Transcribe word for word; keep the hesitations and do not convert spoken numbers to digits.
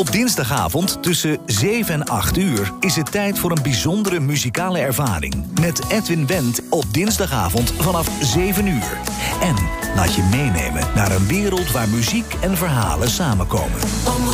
Op dinsdagavond tussen zeven en acht uur is het tijd voor een bijzondere muzikale ervaring. Met Edwin Wendt op dinsdagavond vanaf zeven uur. En laat je meenemen naar een wereld waar muziek en verhalen samenkomen.